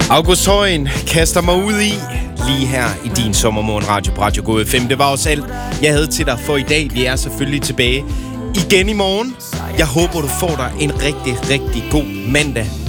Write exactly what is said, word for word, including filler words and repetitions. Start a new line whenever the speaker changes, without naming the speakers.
August Højen kaster mig ud i lige her i din sommermorgen radio på Radio Go F M. Det var også alt, jeg havde til dig for i dag. Vi er selvfølgelig tilbage igen i morgen. Jeg håber, du får dig en rigtig, rigtig god mandag.